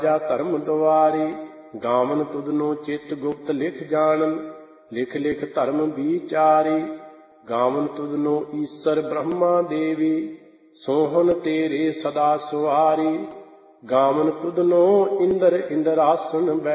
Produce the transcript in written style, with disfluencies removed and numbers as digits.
ਜਾ ਧਰਮ ਦੁਆਰੀ। ਗਾਵਨ ਤੁਧਨੋ ਚਿਤ ਗੁਪਤ ਲਿਖ ਜਾਣਨ, ਲਿਖ ਲਿਖ ਧਰਮ ਵਿਚਾਰੀ। ਗਾਵਨ ਤੁਧਨੋ ਈਸਰ ਬ੍ਰਹਮਾ ਦੇਵੀ, ਸੋਹਣ ਤੇਰੇ ਸਦਾ ਸੁਆਰੀ। ਗਾਵਨ ਤੁਧਨੋ ਇੰਦਰ ਇੰਦਰਾਸਨ